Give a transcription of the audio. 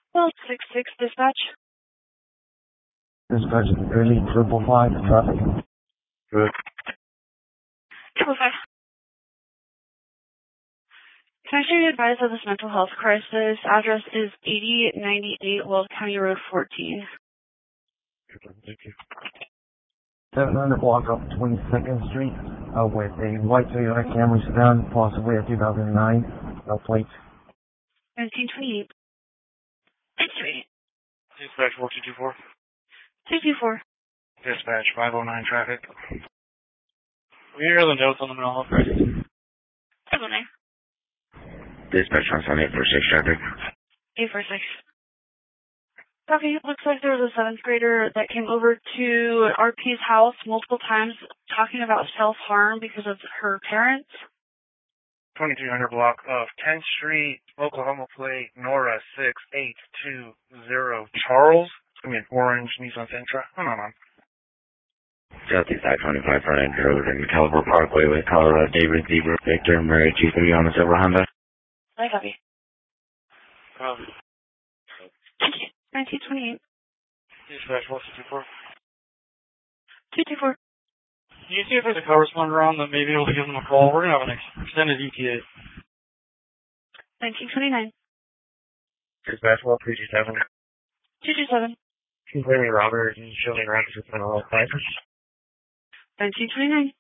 Well, 6-6 dispatch. Dispatch early 555 traffic. Good. 555. Can I show you advise of this mental health crisis? Address is 8098 Wells County Road 14. Thank you. 700 block up 22nd Street with a white Toyota Camry sedan, possibly a 2009. No plates. 1928. Dispatch 4224. 224. Dispatch 509 traffic. We hear the notes on the mental health crisis. 709. Dispatch on 846 traffic. 846. Okay, it looks like there was a 7th grader that came over to RP's house multiple times talking about self-harm because of her parents. 2300 block of 10th Street, Oklahoma plate, Nora 6820. Charles. It's going to be an orange Nissan Sentra. Hold on. Southeast I-25 front end road and Caliber Parkway with Colorado David Zebra Victor Murray 230 on the silver Honda. I copy. 1928. Dispatch 4224. 224. Can you see if there's a correspondent around that may be able to give them a call? We're going to have an extended ETA. 1929. Dispatch 1327. 227. Can you hear me, Robert? You show me around for mental health crisis. 1929.